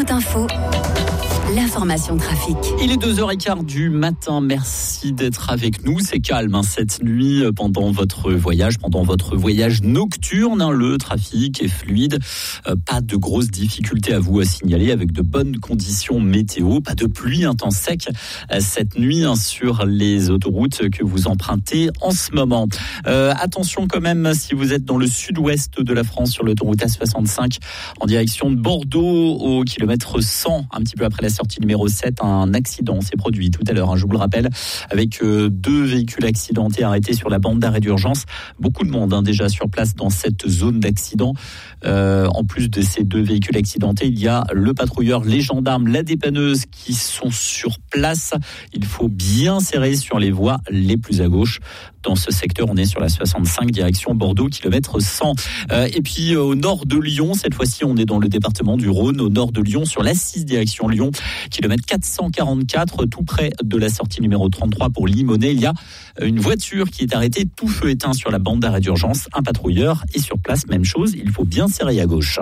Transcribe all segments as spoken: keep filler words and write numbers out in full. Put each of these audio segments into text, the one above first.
Autoroute Info, l'information trafic. Il est deux heures quinze du matin. Merci d'être avec nous. C'est calme hein, cette nuit pendant votre voyage, pendant votre voyage nocturne. Hein, le trafic est fluide. Euh, pas de grosses difficultés à vous à signaler avec de bonnes conditions météo. Pas de pluie, un temps sec euh, cette nuit hein, sur les autoroutes que vous empruntez en ce moment. Euh, attention quand même si vous êtes dans le sud-ouest de la France sur l'autoroute A soixante-cinq en direction de Bordeaux au kilomètre cent, un petit peu après la sortie numéro sept, un accident s'est produit tout à l'heure, hein, je vous le rappelle, avec euh, deux véhicules accidentés arrêtés sur la bande d'arrêt d'urgence. Beaucoup de monde hein, déjà sur place dans cette zone d'accident. Euh, en plus de ces deux véhicules accidentés, il y a le patrouilleur, les gendarmes, la dépanneuse qui sont sur place. Il faut bien serrer sur les voies les plus à gauche. Dans ce secteur, on est sur la soixante-cinq, direction Bordeaux, kilomètre cent. Euh, et puis, euh, au nord de Lyon, cette fois-ci, on est dans le département du Rhône, au nord de Lyon, sur l'A six, direction Lyon, kilomètre quatre cent quarante-quatre, tout près de la sortie numéro trente-trois pour Limonest. Il y a une voiture qui est arrêtée, tout feu éteint sur la bande d'arrêt d'urgence. Un patrouilleur est sur place, même chose, il faut bien serrer à gauche.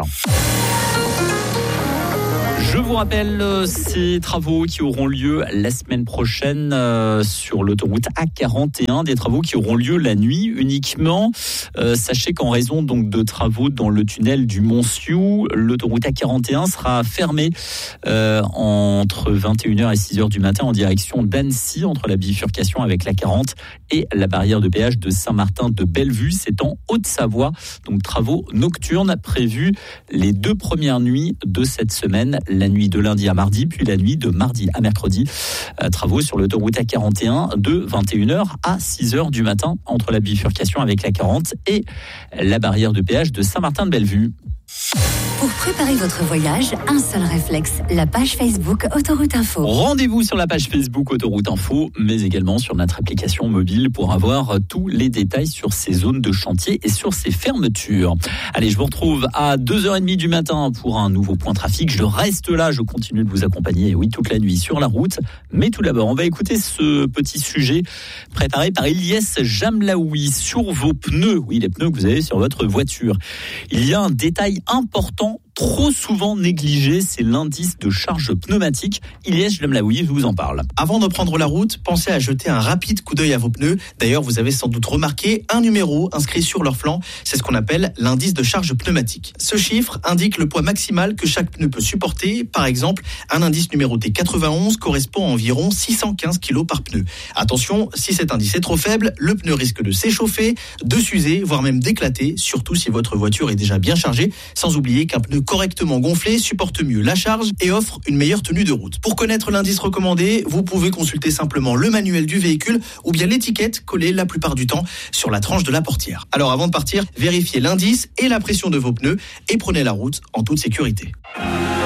Je vous rappelle ces travaux qui auront lieu la semaine prochaine euh, sur l'autoroute A quarante et un, des travaux qui auront lieu la nuit uniquement. Euh, sachez qu'en raison donc de travaux dans le tunnel du Mont-Sioux, l'autoroute A quarante et un sera fermée euh, entre vingt et une heures et six heures du matin en direction d'Annecy, entre la bifurcation avec l'A quarante et la barrière de péage de Saint-Martin-de-Bellevue. C'est en Haute-Savoie. Donc travaux nocturnes prévus les deux premières nuits de cette semaine. La nuit de lundi à mardi, puis la nuit de mardi à mercredi. Euh, travaux sur l'autoroute A quarante et un de vingt et une heures à six heures du matin entre la bifurcation avec l'A quarante et la barrière de péage de Saint-Martin-de-Bellevue. Pour préparer votre voyage, un seul réflexe, la page Facebook Autoroute Info. Rendez-vous sur la page Facebook Autoroute Info, mais également sur notre application mobile pour avoir tous les détails sur ces zones de chantier et sur ces fermetures. Allez, je vous retrouve à deux heures trente du matin pour un nouveau point trafic. Je reste là, je continue de vous accompagner, oui, toute la nuit sur la route. Mais tout d'abord, on va écouter ce petit sujet préparé par Ilyes Jamlaoui sur vos pneus. Oui, les pneus que vous avez sur votre voiture. Il y a un détail important, trop souvent négligé, c'est l'indice de charge pneumatique. Ilyes Jamlaoui, je vous en parle. Avant de prendre la route, pensez à jeter un rapide coup d'œil à vos pneus. D'ailleurs, vous avez sans doute remarqué un numéro inscrit sur leur flanc. C'est ce qu'on appelle l'indice de charge pneumatique. Ce chiffre indique le poids maximal que chaque pneu peut supporter. Par exemple, un indice numéroté quatre-vingt-onze correspond à environ six cent quinze kilos par pneu. Attention, si cet indice est trop faible, le pneu risque de s'échauffer, de s'user, voire même d'éclater, surtout si votre voiture est déjà bien chargée, sans oublier qu'un pneu correctement gonflé supporte mieux la charge et offre une meilleure tenue de route. Pour connaître l'indice recommandé, vous pouvez consulter simplement le manuel du véhicule ou bien l'étiquette collée la plupart du temps sur la tranche de la portière. Alors avant de partir, vérifiez l'indice et la pression de vos pneus et prenez la route en toute sécurité.